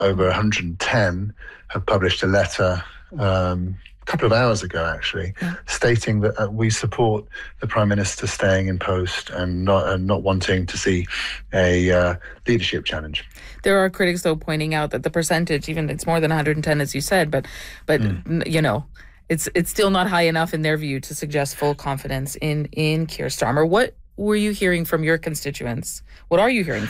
over 110 have published a letter a couple of hours ago, actually, stating that we support the Prime Minister staying in post and not wanting to see a leadership challenge. There are critics, though, pointing out that the percentage, even it's more than 110, as you said, but it's still not high enough in their view to suggest full confidence in Keir Starmer. What were you hearing from your constituents? What are you hearing